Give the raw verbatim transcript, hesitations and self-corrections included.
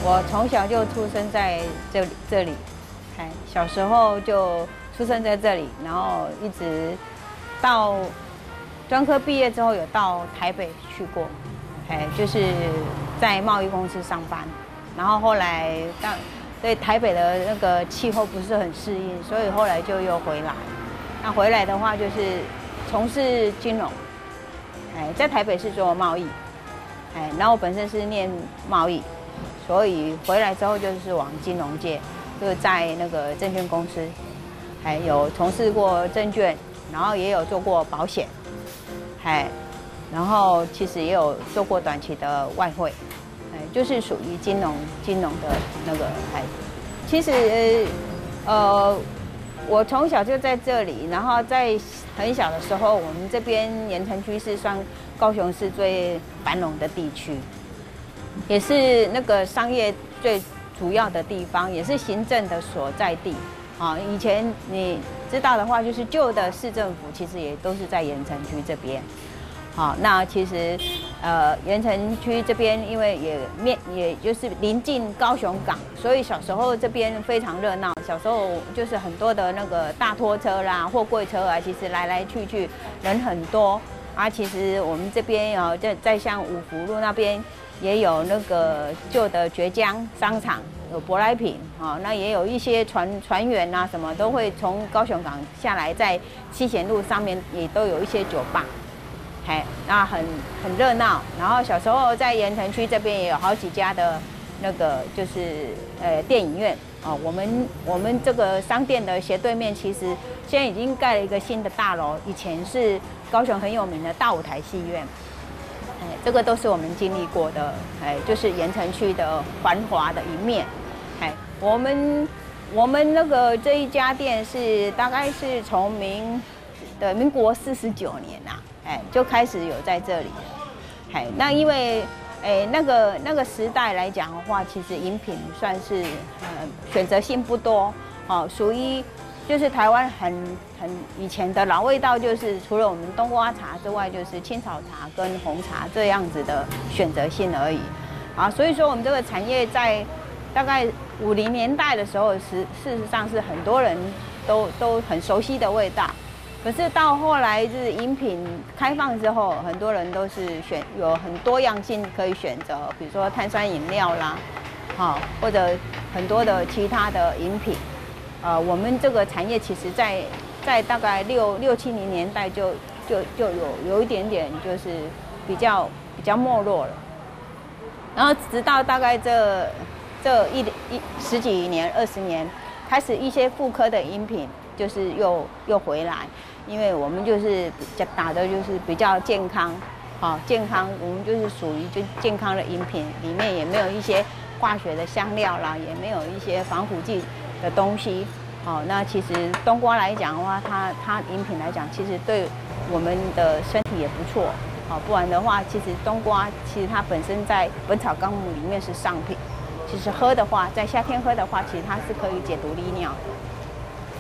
我从小就出生在这里，这里，哎，小时候就出生在这里，然后一直到专科毕业之后，有到台北去过，哎，就是在贸易公司上班，然后后来到对台北的那个气候不是很适应，所以后来就又回来。那回来的话就是从事金融，哎，在台北是做贸易，哎，然后我本身是念贸易。所以回来之后就是往金融界，就是在那个证券公司，还有从事过证券，然后也有做过保险，哎，然后其实也有做过短期的外汇，哎，就是属于金融金融的那个哎，其实呃，我从小就在这里，然后在很小的时候，我们这边盐埕区是算高雄市最繁荣的地区。也是那个商业最主要的地方，也是行政的所在地。啊，以前你知道的话，就是旧的市政府其实也都是在盐埕区这边。好，那其实呃盐埕区这边因为也面也就是临近高雄港，所以小时候这边非常热闹。小时候就是很多的那个大拖车啦、货柜车啊，其实来来去去人很多。啊，其实我们这边啊，在在像五福路那边。也有那个旧的崛江商场，有舶来品啊，那也有一些船船员啊，什么都会从高雄港下来，在七贤路上面也都有一些酒吧，哎，那很很热闹。然后小时候在盐埕区这边也有好几家的那个就是呃电影院哦，我们我们这个商店的斜对面，其实现在已经盖了一个新的大楼，以前是高雄很有名的大舞台戏院。哎，这个都是我们经历过的，哎，就是盐埕区的繁华的一面。哎，我们我们那个这一家店是大概是从民的民国四十九年呐、啊，哎，就开始有在这里了。哎，那因为哎那个那个时代来讲的话，其实饮品算是呃选择性不多，哦，属于。就是台湾很很以前的老味道，就是除了我们冬瓜茶之外，就是青草茶跟红茶这样子的选择性而已，啊，所以说我们这个产业在大概五零年代的时候，是事实上是很多人都都很熟悉的味道，可是到后来就是饮品开放之后，很多人都是选有很多样性可以选择，比如说碳酸饮料啦，好，或者很多的其他的饮品。呃，我们这个产业其实在，在大概六六七零年代就就就有有一点点就是比较比较没落了，然后直到大概这这一一十几年二十年，开始一些复刻的饮品就是又又回来，因为我们就是打的就是比较健康，好健康，我们就是属于就健康的饮品，里面也没有一些化学的香料啦，也没有一些防腐剂。的东西，哦，那其实冬瓜来讲的话，它它饮品来讲，其实对我们的身体也不错，哦，不然的话，其实冬瓜其实它本身在《本草纲目》里面是上品，其实喝的话，在夏天喝的话，其实它是可以解毒利尿的。